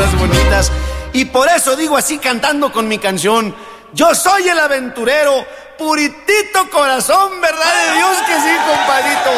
cosas bonitas. Y por eso digo así cantando con mi canción: yo soy el aventurero, puritito corazón, ¿verdad de Dios que sí, compadito?